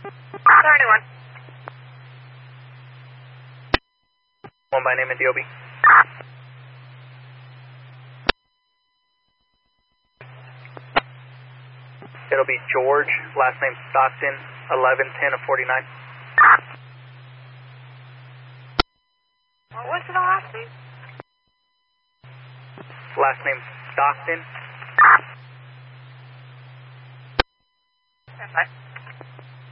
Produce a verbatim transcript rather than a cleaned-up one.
thirty-one. One by name and D O B. It'll be George, last name Stockton, eleven ten of forty-nine. What was the last name? Last name Stockton,